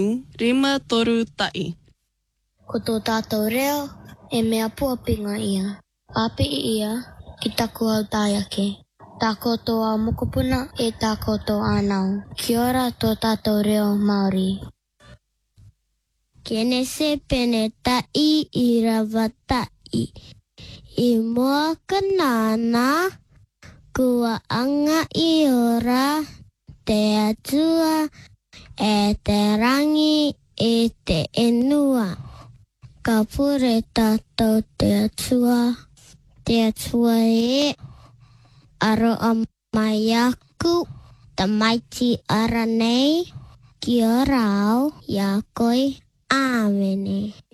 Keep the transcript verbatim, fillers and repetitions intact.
King, rima toru tai. Ko tō tātou reo, e mea puapinga ia. Papi ia, ki taku au tāiake. Tā koutou au mokopuna, e tā koutou ānau. Kia ora tō tātou reo Māori. Kene se pene tai I rawa tai. I mua kanana, kua anga I ora, te atua, e te rangi, e te enua. Ka pure tātou te atua, te atua e, aro a mai aku, ta maiti ara nei, ki ora au, ia koi, āmene.